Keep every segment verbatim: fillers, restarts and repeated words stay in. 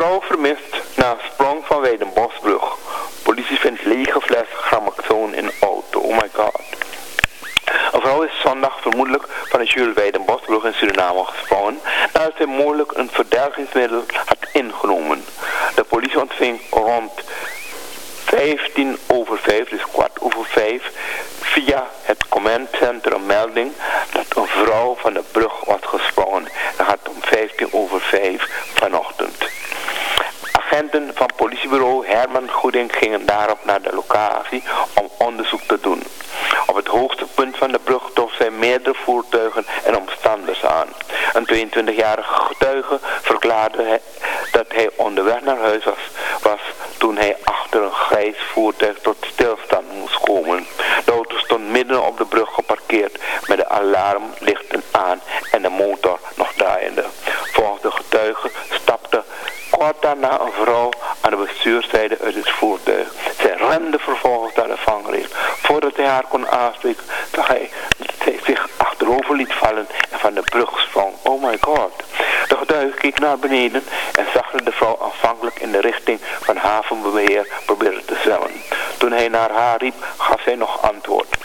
Vrouw vermist na sprong van Weidenbosbrug. Politie vindt lege fles Gramaxoon in auto. Oh my god. Een vrouw is zondag vermoedelijk van de Jules Weidenbosbrug in Suriname gesprongen nadat zij mogelijk een verdelgingsmiddel had ingenomen. De politie ontving rond vijftien over vijf, dus kwart over vijf, via het commandcentrum een melding dat een vrouw van de brug was gesprongen. Dat gaat om vijftien over vijf vanochtend. Agenten van politiebureau Herman Goeding gingen daarop naar de locatie om onderzoek te doen. Op het hoogste punt van de brug trof zij meerdere voertuigen en omstanders aan. Een tweeëntwintigjarige getuige verklaarde hij dat hij onderweg naar huis was, was toen hij achter een grijs voertuig tot stilstand moest komen. De auto stond midden op de brug geparkeerd met de alarmlichten aan en de motor nog draaiende. Volgens de getuige stapte kort daarna een vrouw aan de bestuurszijde uit het voertuig. Zij rende vervolgens naar de vangrail. Voordat hij haar kon aanspreken, zag hij dat hij zich achterover liet vallen en van de brug sprong. Oh my god. De getuige keek naar beneden en zag dat de vrouw aanvankelijk in de richting van havenbeheer probeerde te zwemmen. Toen hij naar haar riep, gaf zij nog antwoord.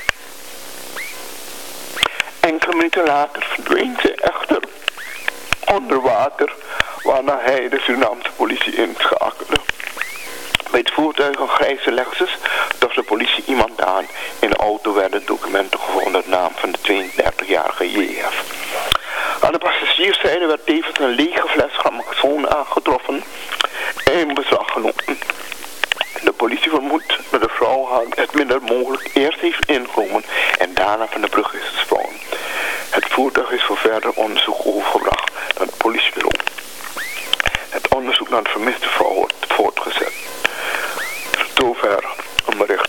Enkele minuten later verdween ze echter onder water, waarna hij de Surinaamse politie inschakelde. Bij het voertuig een grijze Lexus trof de politie iemand aan. In de auto werden documenten gevonden, de naam van de tweeëndertigjarige J F. Aan de passagierszijde werd tevens een lege fles Gramaxoon aangetroffen en in beslag genomen. De politie vermoedt dat de vrouw het minder mogelijk eerst heeft inkomen en daarna van de brug is gesprongen. Het voertuig is voor verder onderzoek overgebracht naar het politiebureau. Het onderzoek naar de vermiste vrouw wordt voortgezet. Tot zover een bericht